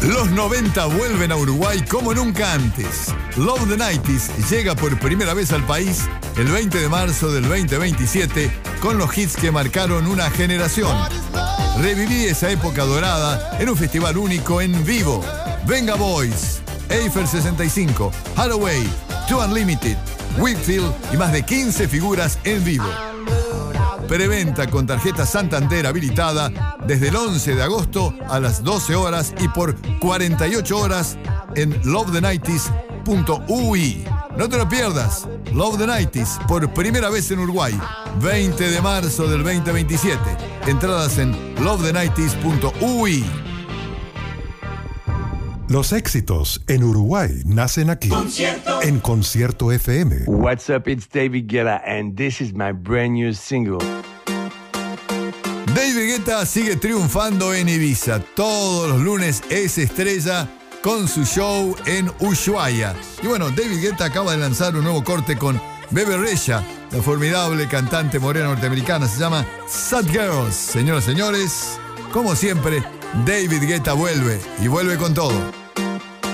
Los 90 vuelven a Uruguay como nunca antes. Love the 90s llega por primera vez al país el 20 de marzo del 2027 con los hits que marcaron una generación. Reviví esa época dorada en un festival único en vivo. Venga Boys, Eiffel 65, Hathaway, Two Unlimited, Whitfield y más de 15 figuras en vivo. Preventa con tarjeta Santander habilitada desde el 11 de agosto a las 12 horas y por 48 horas en lovethe90s.ui. No te lo pierdas. Love the 90s por primera vez en Uruguay. 20 de marzo del 2027. Entradas en lovethe90s.ui. Los éxitos en Uruguay nacen aquí. En Concierto FM. What's up, it's David Guetta and this is my brand new single. David Guetta sigue triunfando en Ibiza. Todos los lunes es estrella con su show en Ushuaia. Y bueno, David Guetta acaba de lanzar un nuevo corte con Bebe Rexha, la formidable cantante morena norteamericana. Se llama Sad Girls. Señoras y señores, como siempre, David Guetta vuelve y vuelve con todo.